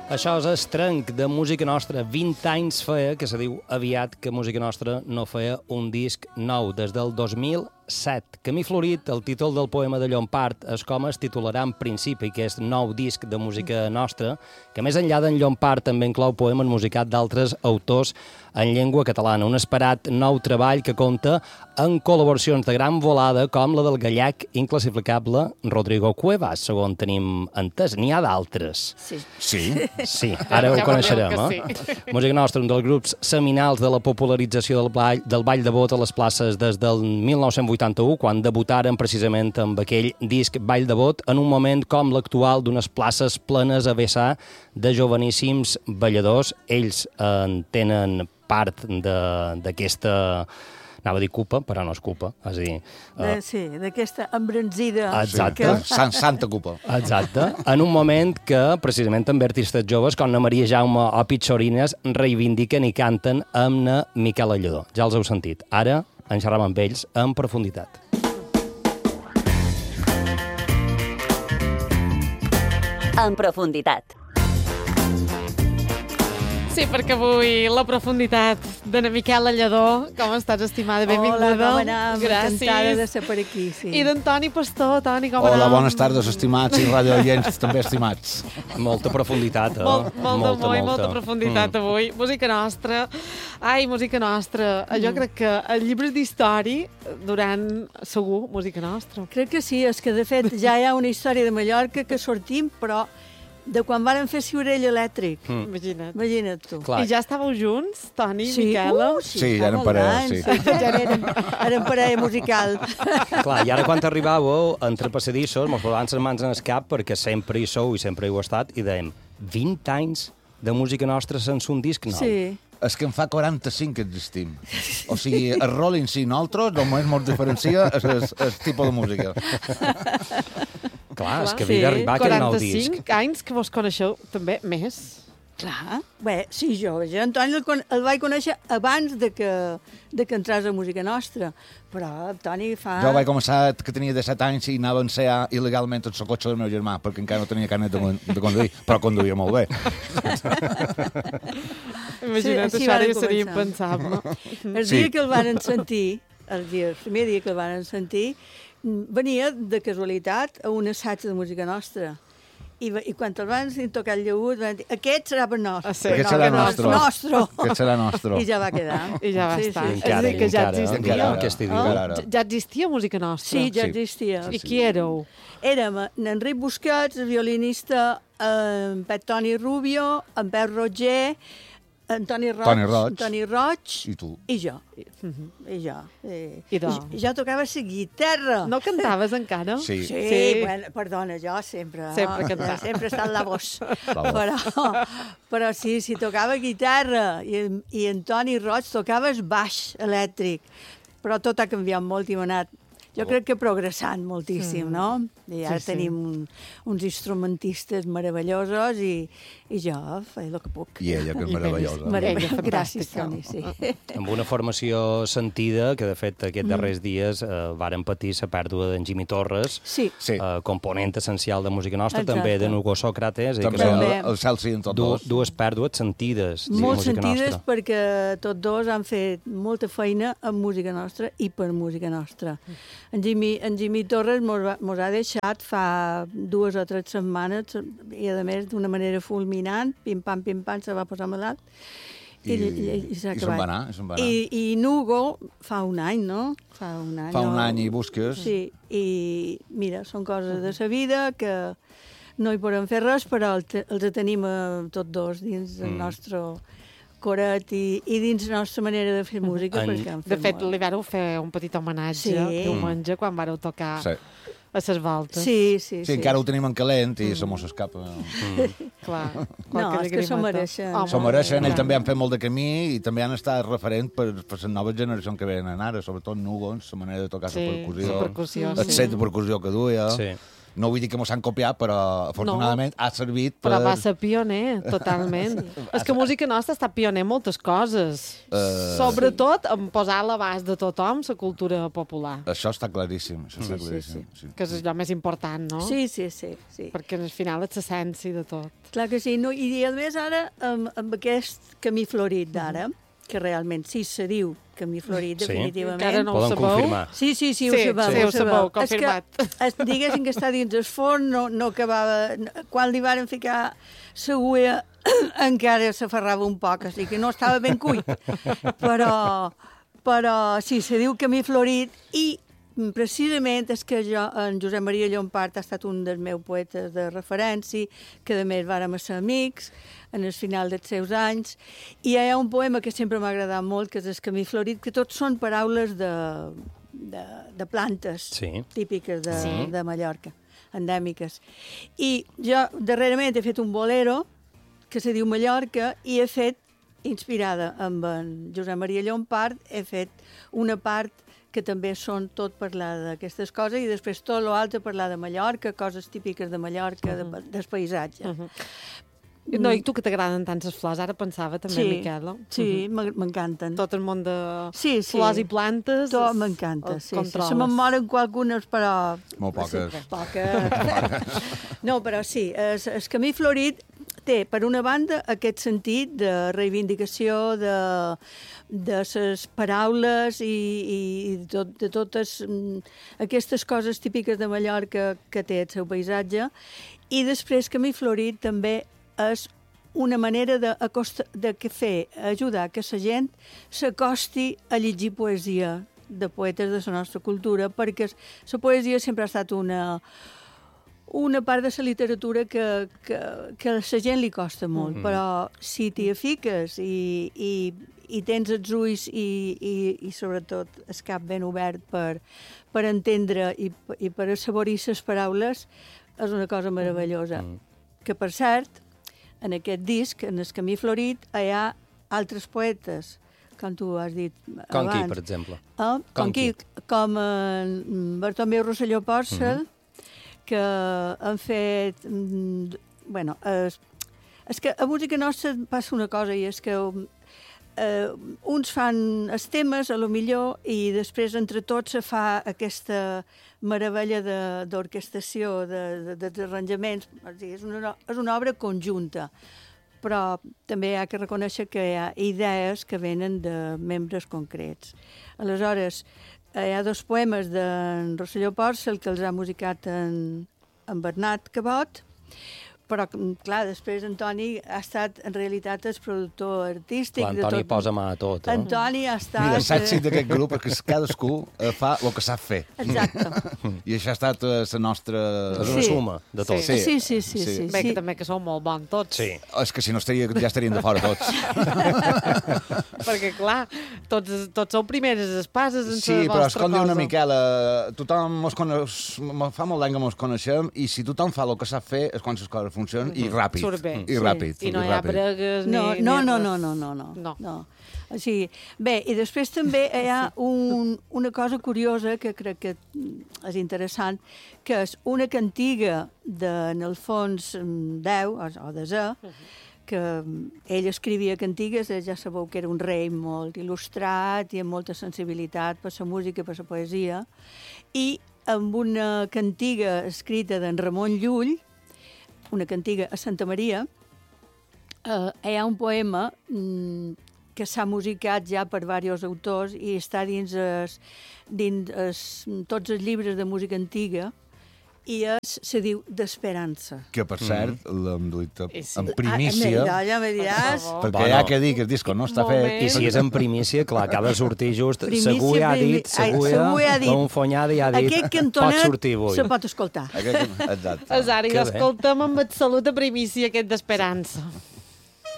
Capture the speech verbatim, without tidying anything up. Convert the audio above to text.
Això és Estrenc, de Música Nostra. vint anys feia, que se diu aviat, que Música Nostra no feia un disc nou, des del dos mil set. Camí florit, el títol del poema de Llompart, és com es titularà en principi aquest nou disc de Música Nostra, que més enllà d'en Llompart també inclou poemes musicats d'altres autors en llengua catalana. Un esperat nou treball que compta en col·laboracions de gran volada com la del gallec inclassificable Rodrigo Cuevas, segons tenim entès. N'hi ha d'altres. Sí. Sí? Sí, ara ho coneixerem, eh? Música Nostra, un dels grups seminals de la popularització del ball, del ball de bot a les places des del mil nou-cents vuitanta-u, quan debutaren precisament amb aquell disc Ball de bot, en un moment com l'actual d'unes places plenes a vessar de joveníssims balladors. Ells en tenen part d'aquesta... Anava a dir culpa, però no és culpa. És a dir... De, uh, sí, d'aquesta embranzida. Exacte. Que... Sant, santa culpa. Exacte. En un moment que, precisament, també artistes joves com na Maria Jaume o Pizzorines reivindiquen i canten amb na Miquela Lledó. Ja els heu sentit. Ara en xerram amb ells en profunditat. En profunditat. Sí, perquè avui la profunditat de na Miquela Lledó. Com estàs, estimada? Benvinguda. Hola, com anem? Encantada de ser per aquí, sí. I d'en Toni Pastor. Toni, com Hola, anem? bones tardes, estimats i radioients també estimats. Molta profunditat, eh? Molt, molt molta, de molt, molta. molta profunditat mm. avui. Música Nostra. Ai, Música Nostra. Mm. Jo crec que el llibre d'història, durant, segur, Música Nostra. Crec que sí, és que de fet ja hi ha una història de Mallorca que sortim, però de quan varen fer Ciurell elèctric. Mm. Imagina't. Imagina't tu. Clar. I ja estàveu junts, Toni i Sí, Miquela? uh, sí, Sí, ja fa érem molts parella, anys, sí. Ja érem, érem parella musical. Clar, i ara quan arribàveu entre passadissos, mos posaven les mans en el cap perquè sempre hi sou i sempre hi heu estat i dèiem vint anys de Música Nostra sense un disc nou. Sí. És que en fa quaranta-cinc que existim. O sigui, el Rolling Stone, nosaltres, només ens diferencia el tipus de música. Clar, és que Sí, havia d'arribar aquell nou disc. quaranta-cinc anys que vos coneixeu també més. Clar. Bé, sí, jo, jo Antoni el, con el vaig conèixer abans de que, de que entrés a Música Nostra, però Toni fa... Jo vaig començar que tenia disset anys i anava a ensenyar il·legalment el cotxe del meu germà, perquè encara no tenia carnet de, de conduir, però conduïa molt bé. Imagina't, Sí, així això ara varen ja seria començar. impensable. El Sí. dia que el varen sentir, el, dia, el primer dia que el varen sentir, venia de casualitat a un assaig de Música Nostra. I, I quan el van tocar el llaüt, van dir, aquest serà per nostre. Ah, sí. Aquest serà nostre. nostre. Aquest serà nostre. I ja va quedar. I ja va Sí, estar. sí. És a Encara, dir, que ja encara, existia. encara, Encara. aquest Encara. idioma. ara. Ja, ja existia Música Nostra. Sí, ja Sí. existia. I qui éreu? Érem en Enric Busquets, el violinista, en Pep Toni Rubio, en Pep Roger, en Toni Roig, Toni Roig. Toni Roig I tu. i jo. I jo. I, I tu. I jo tocava la guitarra. No cantaves encara? Sí. Sí, Sí. sí. Bueno, perdona, jo sempre... Sempre no? cantar. Sempre està en la voz. La voz. Però, però sí, sí, tocava guitarra i, en- i en Toni Roig tocava el baix elèctric. Però tot ha canviat molt i hem anat, jo crec que progressant moltíssim, no? I ara Sí, sí. tenim un, uns instrumentistes meravellosos i, i jo faig el que puc. I ella, que és meravellosa. Meravellosa. Ella, Gràcies, fantàstica. Toni, sí. Amb una formació sentida, que de fet aquests darrers dies eh, varen patir la pèrdua d'en Jimmy Torres, Sí, Sí. eh, component essencial de Música Nostra, Exacte. també de Hugo Sócrates, i que També són També. el, el Celsi en tots du, dos. dues pèrdues sentides de molt Música sentides Nostra. perquè tots dos han fet molta feina amb Música Nostra i per Música Nostra. En Jimmy, en Jimmy Torres mos, va, mos ha deixat fa dues o tres setmanes i, a més, d'una manera fulminant, pim-pam, pim-pam, se va posar malalt i, i, i, i s'ha i se'n acabat. va anar, i se'n va anar. I, I Nugo fa un any, no? Fa un any. Fa un o- any i busques. Sí, i mira, són coses de sa vida que no hi podem fer res, però el te, els tenim a tots dos dins del nostre coret i, i dins la nostra manera de fer música. En- perquè en De fem fet, molt. li vareu fer un petit homenatge Sí. diumenge quan vareu tocar Sí. a ses voltes. Sí, sí, Sí, encara ho tenim en calent i se mos escapa. Clar. No, qualque és que s'ho llagrimeta. mereixen. Home, S'ho mereixen, clar. ells també han fet molt de camí i també han estat referent per, per les noves generacions que venen ara, sobretot Nugo, la manera de tocar la Sí, percussió, la percussió, el sí. set de percussió que duia. Sí. No vull dir que mos han copiat, però afortunadament no, ha servit per... Però va ser pioner, totalment. Sí. És que Música Nostra està pioner en moltes coses. Uh... Sobretot en posar a l'abast de tothom la cultura popular. Això està claríssim, això està sí, claríssim. Sí, sí. Sí. Que és allò més important, no? Sí, sí, sí. sí. Perquè al final és l'essència de tot. Clar que sí. No, I a més ara, amb, amb aquest camí florit d'ara, que realment sí se diu camí florit, sí. definitivament. Encara no Poden ho sabeu? confirmar. Sí, sí, sí, sí ho sabeu. Sí, ho sabeu, és confirmat. Que, es, diguéssim que està dins el forn, no, no acabava... Quan li varen ficar següia encara s'aferrava un poc, o sigui que no estava ben cuit. Però, però sí, se diu camí florit i precisament és que jo, en Josep Maria Llompart ha estat un dels meus poetes de referència, que a més vàrem ser amics en el final dels seus anys, i hi ha un poema que sempre m'ha agradat molt, que és el Camí Florit, que tots són paraules de, de, de plantes sí. típiques de, sí. de Mallorca, endèmiques. I jo darrerament he fet un bolero que se diu Mallorca i he fet, inspirada amb en Josep Maria Llompart, he fet una part que també són tot parlar d'aquestes coses i després tot l'altre parlar de Mallorca, coses típiques de Mallorca, uh -huh. de, del paisatge. Uh -huh. No, i tu que t'agraden tant les flors, ara pensava també, sí, Miquela. Sí, uh -huh. m'encanten. Tot el món de sí, sí. flors i plantes. Tot m'encanta, sí, sí. Se me'n moren qualcunes, però... Molt poques. Sí, poques. No, però sí, el, el Camí Florit té, per una banda, aquest sentit de reivindicació de, de les paraules i, i de, tot, de totes aquestes coses típiques de Mallorca que té el seu paisatge, i després Camí Florit també és una manera de, de que fer, ajudar que la gent s'acosti a llegir poesia de poetes de la nostra cultura, perquè la poesia sempre ha estat una, una part de la literatura que, que, que a la gent li costa molt, mm. però si t'hi fiques i, i, i tens els ulls i, i, i sobretot el cap ben obert per, per entendre i, i per assaborir les paraules, és una cosa meravellosa. Mm. Que, per cert, en aquest disc, en el Camí Florit, hi ha altres poetes, com tu has dit abans. Com qui, per exemple? Eh? Com, com qui? Com en Bartomeu Rosselló Pòrcel, mm -hmm. que han fet... Bueno, és, és que a Música Nostra passa una cosa, i és que eh, uns fan els temes, a lo millor, i després entre tots se fa aquesta meravella d'orquestació, de, de, de, d'arranjaments. És una, és una obra conjunta, però també hi ha que reconèixer que hi ha idees que venen de membres concrets. Aleshores, hi ha dos poemes d'en Rosselló Pòrcel que els ha musicat en, en Bernat Cabot, però, clar, després Antoni ha estat, en realitat, el productor artístic. Clar, Antoni tot... posa mà a tot. Eh? Antoni ha estat... Mira, l'èxit d'aquest grup és que cadascú fa el que sap fer. Exacte. I això ha estat la nostra... És una sí. suma de tot. Sí, sí, sí. sí, sí, sí. Bé, que també que sou molt bons tots. Sí. És que si no estaria, ja estarien de fora tots. Perquè, clar, tots, tots sou primeres espases en sí, la però és vostra com diu cosa. una Miquela, tothom mos coneix, fa molt d'any que mos coneixem, i si tothom fa el que sap fer és quan les coses funcionen, i ràpid. Surt bé. I ràpid. I no i hi ha ràpid. bregues ni... No, ni no, no, res. no, no, no, no. No. no. O sigui, bé, i després també hi ha un, una cosa curiosa que crec que és interessant, que és una cantiga de, en el fons, Déu, o, o de Zé, que ell escrivia cantigues, ja sabeu que era un rei molt il·lustrat i amb molta sensibilitat per la música i per la poesia, i amb una cantiga escrita d'en Ramon Llull, una cantiga a Santa Maria, eh, hi ha un poema mm, que s'ha musicat ja per diversos autors i està dins, es, dins es, tots els llibres de música antiga, i és, se diu d'esperança. Que, per cert, mm. l'hem duit sí. en primícia, Ah, ja me diràs. perquè Bueno. hi ha que dir que el disco no està Moment. fet. I si és en primícia, clar, acaba de sortir just... Primícia, Segur ja ha primi- dit, Ai, segur segur ja ha dit. un fonyada i ha dit, Aquest pot cantonet sortir avui. se pot escoltar. Aquest, exacte. Azar, i Que bé. l'escoltem amb salut a primícia, aquest d'esperança.